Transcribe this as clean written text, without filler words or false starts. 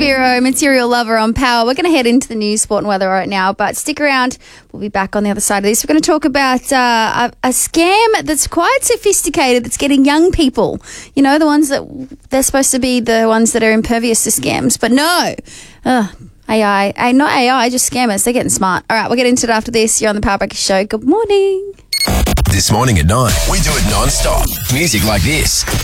Spiro, material lover on Power. We're going to head into the news, sport and weather right now, but stick around. We'll be back on the other side of this. We're going to talk about a scam that's quite sophisticated that's getting young people, you know, the ones that they're supposed to be the ones that are impervious to scams. But no, AI, not AI, just scammers. They're getting smart. All right, we'll get into it after this. You're on the Power Breakfast Show. Good morning. This morning at 9, we do it non-stop. Music like this.